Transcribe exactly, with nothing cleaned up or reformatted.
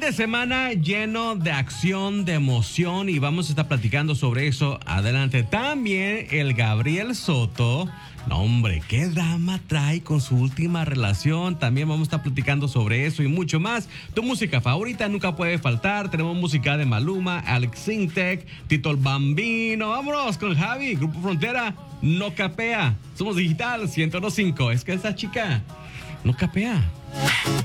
de semana lleno de acción, de emoción y vamos a estar platicando sobre eso adelante. También el Gabriel Soto, no hombre, qué drama trae con su última relación. También vamos a estar platicando sobre eso y mucho más. Tu música favorita nunca puede faltar. Tenemos música de Maluma, Alex Sintek, Tito el Bambino. Vámonos con Javi, Grupo Frontera, no capea. Somos Digital ciento dos punto cinco. Es que esa chica no capea.